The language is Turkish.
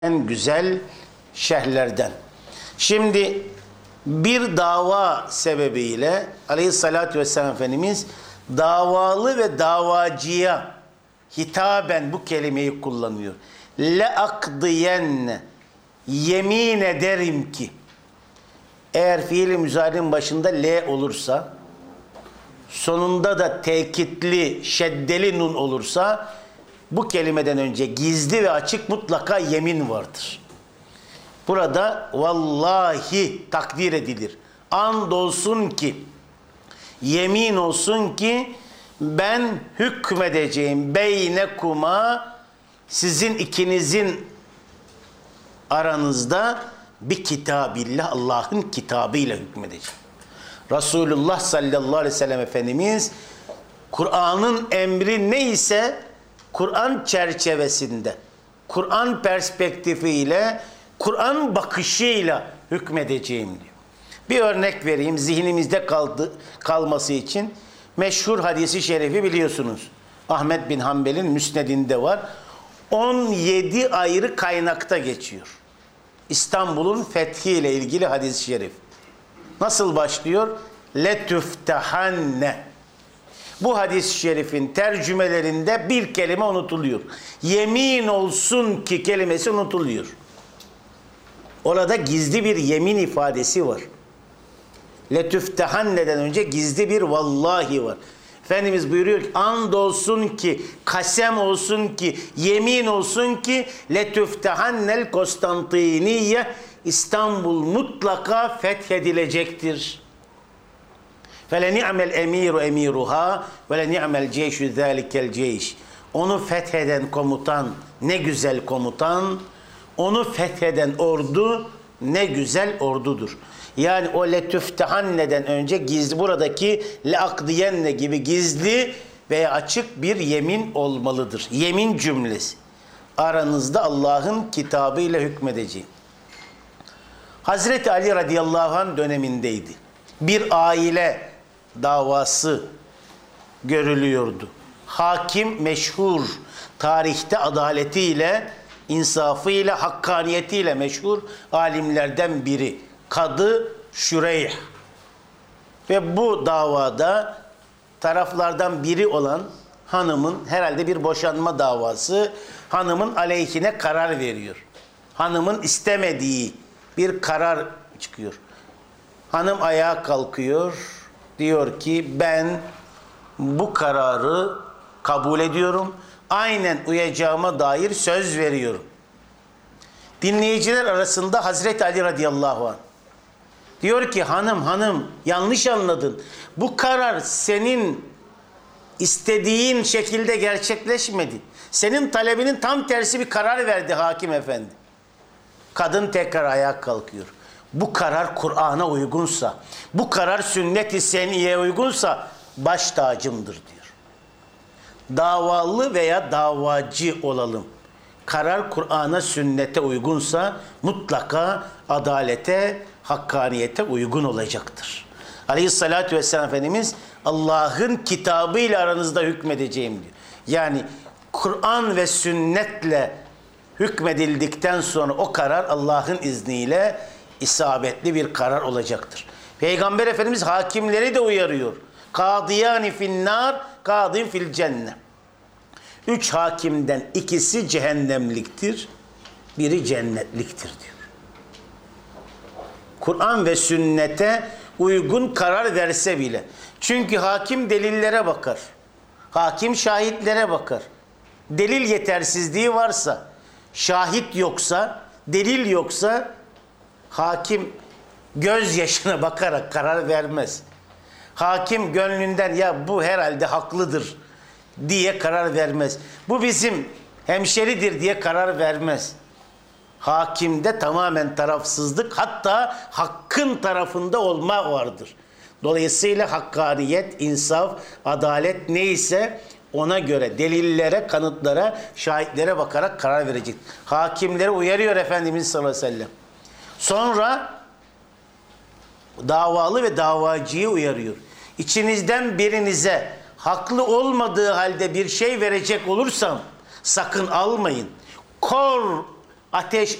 en güzel şerhlerden. Şimdi bir dava sebebiyle Aleyhisselatü Vesselam Efendimiz davalı ve davacıya hitaben bu kelimeyi kullanıyor. Leakdiyenne, yemin ederim ki, eğer fiil-i müzari'nin başında le olursa, sonunda da tekitli şeddeli nun olursa, bu kelimeden önce gizli ve açık mutlaka yemin vardır. Burada vallahi takdir edilir. Andolsun ki, yemin olsun ki ben hükmedeceğim beynekuma, sizin ikinizin aranızda bir kitabillah, Allah'ın kitabıyla hükmedeceğim. Resulullah sallallahu aleyhi ve sellem Efendimiz Kur'an'ın emri neyse Kur'an çerçevesinde, Kur'an perspektifiyle, Kur'an bakışıyla hükmedeceğim diyor. Bir örnek vereyim zihnimizde kalması için. Meşhur hadisi şerifi biliyorsunuz. Ahmed bin Hanbel'in müsnedinde var. 17 ayrı kaynakta geçiyor. İstanbul'un fethiyle ilgili hadis-i şerif. Nasıl başlıyor? Letüftehanne. Bu hadis-i şerifin tercümelerinde bir kelime unutuluyor. Yemin olsun ki kelimesi unutuluyor. Orada gizli bir yemin ifadesi var. Letüftehanne'den önce gizli bir vallahi var. Efendimiz buyuruyor ki andolsun ki, kasem olsun ki, yemin olsun ki letüftehannel Konstantiniye, İstanbul mutlaka fethedilecektir. فَلَنِعْمَ الْاَم۪يرُ اَم۪يرُهَا وَلَنِعْمَ الْجَيْشُ ذَٰلِكَ الْجَيْشِ. Onu fetheden komutan ne güzel komutan, onu fetheden ordu ne güzel ordudur. Yani o letüftehanne'den önce gizli, buradaki leakdiyenne gibi gizli veya açık bir yemin olmalıdır. Yemin cümlesi. Aranızda Allah'ın kitabıyla hükmedeceğim. Hazreti Ali radıyallahu anh dönemindeydi. Bir aile davası görülüyordu. Hakim meşhur, tarihte adaletiyle, insafıyla, hakkaniyetiyle meşhur alimlerden biri. Kadı Şureyh. Ve bu davada taraflardan biri olan hanımın, herhalde bir boşanma davası, hanımın aleyhine karar veriyor. Hanımın istemediği bir karar çıkıyor. Hanım ayağa kalkıyor, diyor ki ben bu kararı kabul ediyorum, aynen uyacağıma dair söz veriyorum. Dinleyiciler arasında Hazreti Ali radıyallahu anh diyor ki hanım yanlış anladın. Bu karar senin istediğin şekilde gerçekleşmedi. Senin talebinin tam tersi bir karar verdi hakim efendi. Kadın tekrar ayağa kalkıyor. Bu karar Kur'an'a uygunsa, bu karar sünnet-i seniyye uygunsa baş tacımdır diyor. Davalı veya davacı olalım. Karar Kur'an'a, sünnete uygunsa mutlaka adalete, hakkaniyete uygun olacaktır. Aleyhissalatü vesselam Efendimiz Allah'ın kitabıyla aranızda hükmedeceğim diyor. Yani Kur'an ve sünnetle hükmedildikten sonra o karar Allah'ın izniyle isabetli bir karar olacaktır. Peygamber Efendimiz hakimleri de uyarıyor. Kadiyani finnâr, kadin fil cennet. 3 hakimden ikisi cehennemliktir, biri cennetliktir diyor. Kur'an ve sünnete uygun karar verse bile. Çünkü hakim delillere bakar. Hakim şahitlere bakar. Delil yetersizliği varsa, şahit yoksa, delil yoksa hakim gözyaşına bakarak karar vermez. Hakim gönlünden ya bu herhalde haklıdır diye karar vermez. Bu bizim hemşeridir diye karar vermez. Hakimde tamamen tarafsızlık, hatta hakkın tarafında olma vardır. Dolayısıyla hakkaniyet, insaf, adalet neyse ona göre delillere, kanıtlara, şahitlere bakarak karar verecek. Hakimleri uyarıyor Efendimiz sallallahu aleyhi ve sellem. Sonra davalı ve davacıyı uyarıyor. İçinizden birinize haklı olmadığı halde bir şey verecek olursam sakın almayın. Kor Ateş